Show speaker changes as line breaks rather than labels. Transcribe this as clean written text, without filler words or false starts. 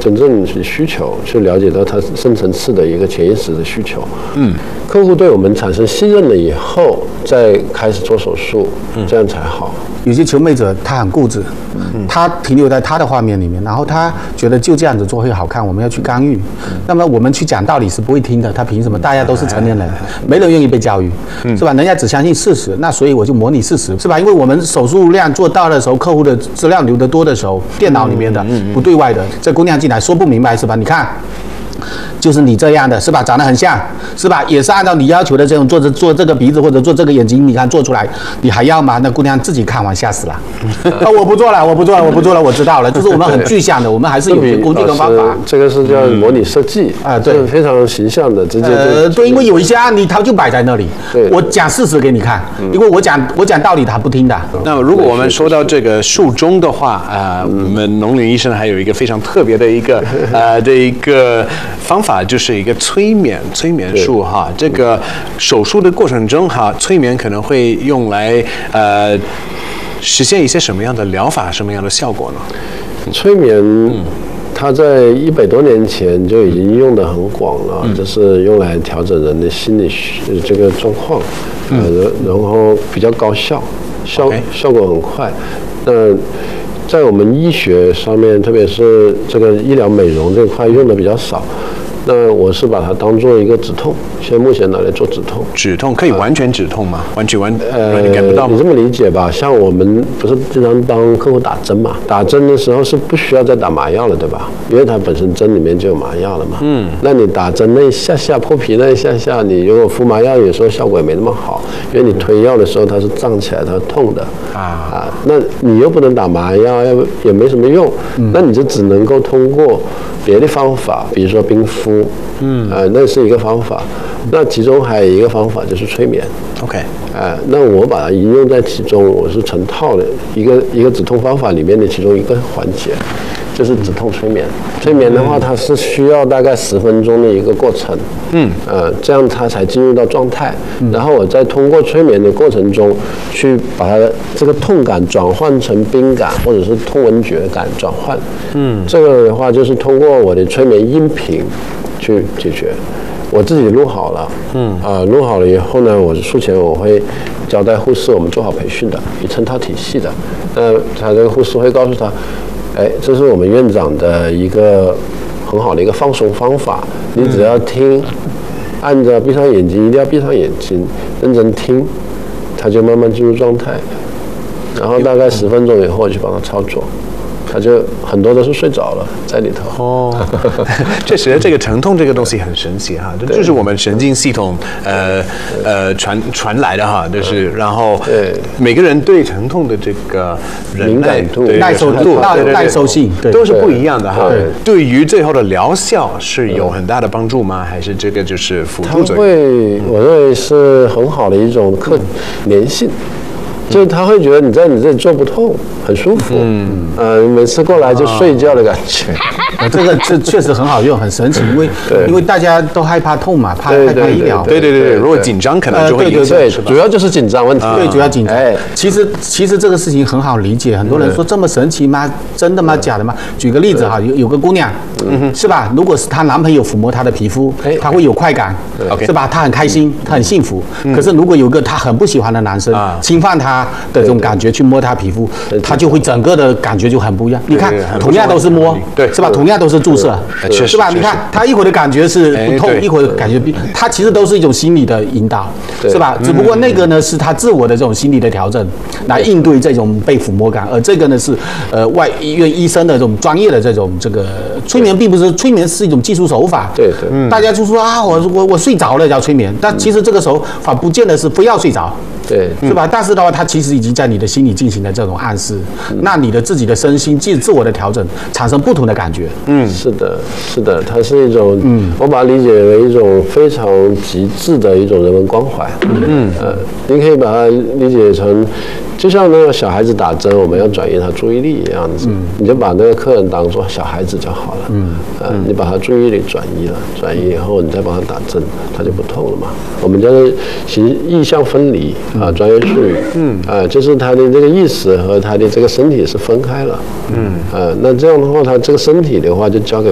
真正的需求，去了解到他深层次的一个潜意识的需求。客户对我们产生信任了以后，再开始做手术，这样才好。
有些求美者他很固执，他停留在他的画面里面，然后他觉得就这样子做会好看，我们要去干预。那么我们去讲道理是不会听的，他凭什么？大家都是成年人，没人愿意被教育，是吧？人家只相信事实，那所以我就模拟事实，是吧？因为我们手术量做到的时候，客户的资料留得多的时候，电脑里面的不对外的，这姑娘进来说不明白，是吧？你看。就是你这样的，是吧？长得很像，是吧？也是按照你要求的这种做这个鼻子或者做这个眼睛，你看做出来，你还要吗？那姑娘自己看完吓死了。我不做了，我知道了。就是我们很具象的，我们还是有些工具跟方法。
这个是叫模拟设计
啊，对，
非常形象的，直接
对，因为有一些案例它就摆在那里，我讲事实给你看，因为我讲道理他不听的。
那么如果我们说到这个术中的话，我们农林医生还有一个非常特别的一个方法，就是一个催眠术哈。这个手术的过程中哈，催眠可能会用来实现一些什么样的疗法，什么样的效果呢？
催眠，它在100多年前就已经用得很广了，就是用来调整人的心理这个状况，然后比较高效，效果很快。那在我们医学上面，特别是这个医疗美容这块用的比较少。那我是把它当做一个止痛，现在目前拿来做止痛。
止痛可以完全止痛吗？完全感不到吗？
你这么理解吧，像我们不是经常帮客户打针嘛？打针的时候是不需要再打麻药了，对吧？因为它本身针里面就有麻药了嘛。那你打针那一下下破皮那一下下，你如果敷麻药，有时候效果也没那么好，因为你推药的时候它是胀起来，它是痛的那你又不能打麻药，也没什么用。那你就只能够通过别的方法，比如说冰敷。那是一个方法。那其中还有一个方法就是催眠。
OK。
那我把它应用在其中，我是成套的一个止痛方法里面的其中一个环节，就是止痛催眠。催眠的话，它是需要大概10分钟的一个过程。这样它才进入到状态。然后我再通过催眠的过程中，去把它这个痛感转换成冰感或者是痛闻觉感转换。这个的话就是通过我的催眠音频去解决。我自己录好了，录好了以后呢，我术前我会交代护士，我们做好培训的，有成套体系的。他这个护士会告诉他，这是我们院长的一个很好的一个放松方法，你只要听，按着闭上眼睛，一定要闭上眼睛，认真听，他就慢慢进入状态。然后大概10分钟以后，我去帮他操作。他就很多都是睡着了在里头。
确实，这个疼痛这个东西很神奇哈，这就是我们神经系统传来的哈，就是然后每个人对疼痛的这个
敏感度、
耐受性
都是不一样的哈。对于最后的疗效是有很大的帮助吗？还是这个就是辅助作用？
我认为是很好的一种粘性。就是他会觉得你在你这里做不痛，很舒服。每次过来就睡觉的感觉。
这确实很好用，很神奇，因为大家都害怕痛嘛，害怕医疗。
对，如果紧张可能就会影响。
主要就是紧张问题。
对，主要紧张。其实这个事情很好理解，很多人说这么神奇吗？真的吗？假的吗？举个例子哈，有个姑娘，是吧？如果是她男朋友抚摸她的皮肤，她会有快感，是吧？她很开心，她很幸福。可是如果有个她很不喜欢的男生侵犯她的这种感觉去摸她皮肤，她就会整个的感觉就很不一样。你看，同样都是摸，对，是吧？同样都是注射，是吧？你看，她一会儿的感觉是不痛，一会儿感觉她其实都是一种心理的引导，是吧？只不过那个呢是她自我的这种心理的调整，来应对这种被抚摸感，而这个呢是外医院医生的这种专业的这种这个催眠，并不是催眠是一种技术手法。
对，
大家就说我睡着了叫催眠，但其实这个手法不见得是非要睡着。
对，
是吧？但是的话，它其实已经在你的心里进行了这种暗示，那你的自己的身心自我的调整，产生不同的感觉。
是的，它是一种，我把它理解为一种非常极致的一种人文关怀。你可以把它理解成，就像那个小孩子打针，我们要转移他注意力一样子，你就把那个客人当作小孩子就好了。你把他注意力转移了，转移以后，你再帮他打针，他就不痛了嘛。我们叫做意象分离。专业术语，就是他的这个意识和他的这个身体是分开了，那这样的话，他这个身体的话就交给